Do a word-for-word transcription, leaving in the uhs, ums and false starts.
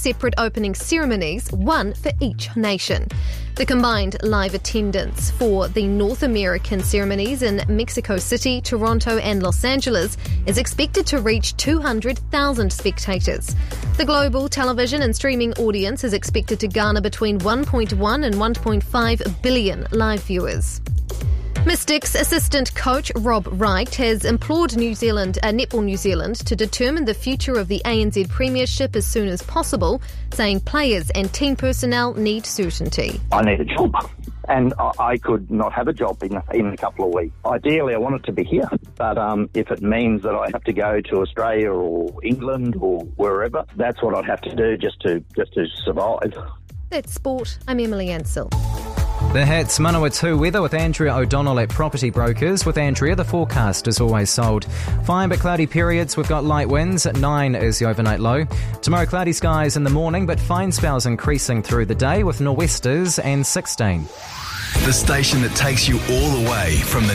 separate opening ceremonies, one for each nation. The combined live attendance for the North American ceremonies in Mexico City, Toronto and Los Angeles is expected to reach two hundred thousand spectators. The global television and streaming audience is expected to garner between one point one and one point five billion live viewers. Mystics assistant coach Rob Wright has implored New Zealand, uh, Netball New Zealand to determine the future of the A N Z Premiership as soon as possible, saying players and team personnel need certainty. I need a job, and I could not have a job in a, in a couple of weeks. Ideally, I want it to be here, but um, if it means that I have to go to Australia or England or wherever, that's what I'd have to do just to just to survive. That's sport. I'm Emily Ansell. The Hits Manawatu weather with Andrea O'Donnell at Property Brokers. With Andrea, the forecast is always sold. Fine but cloudy periods. We've got light winds. At nine is the overnight low. Tomorrow, cloudy skies in the morning, but fine spells increasing through the day with nor'westers and sixteen. The station that takes you all the way from the